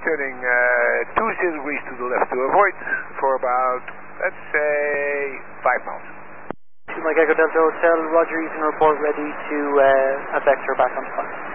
turning 20 degrees to the left to avoid for about, let's say, 5 miles. Mike Echo Delta Hotel, Roger, you can report ready to have Vector back on spot.